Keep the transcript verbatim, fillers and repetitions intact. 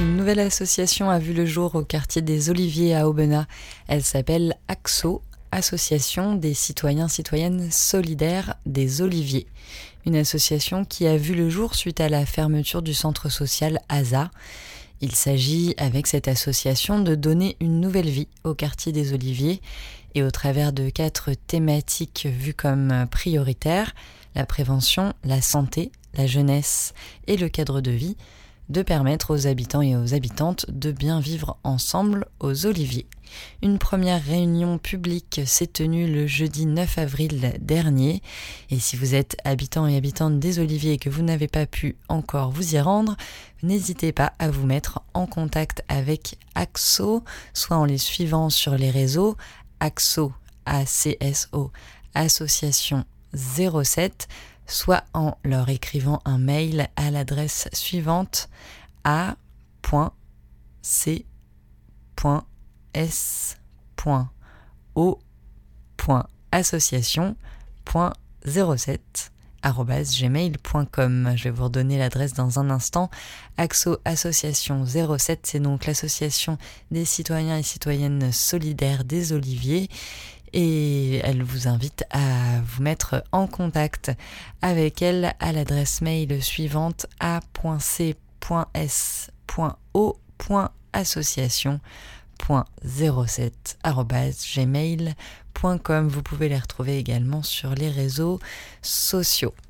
Une nouvelle association a vu le jour au quartier des Oliviers à Aubenas. Elle s'appelle AXO, Association des citoyens citoyennes solidaires des Oliviers. Une association qui a vu le jour suite à la fermeture du centre social A S A. Il s'agit avec cette association de donner une nouvelle vie au quartier des Oliviers et au travers de quatre thématiques vues comme prioritaires, la prévention, la santé, la jeunesse et le cadre de vie, de permettre aux habitants et aux habitantes de bien vivre ensemble aux Oliviers. Une première réunion publique s'est tenue le jeudi neuf avril dernier. Et si vous êtes habitant et habitante des Oliviers et que vous n'avez pas pu encore vous y rendre, n'hésitez pas à vous mettre en contact avec AXO, soit en les suivant sur les réseaux AXO, A C S O, Association zéro sept, soit en leur écrivant un mail à l'adresse suivante a point c point s point o point association point zéro sept arobase gmail point com. Je vais vous redonner l'adresse dans un instant. AXO Association zéro sept, c'est donc l'association des citoyens et citoyennes solidaires des Oliviers. Et elle vous invite à vous mettre en contact avec elle à l'adresse mail suivante a point c point s point o point association point zéro sept arobase gmail point com. Vous pouvez les retrouver également sur les réseaux sociaux.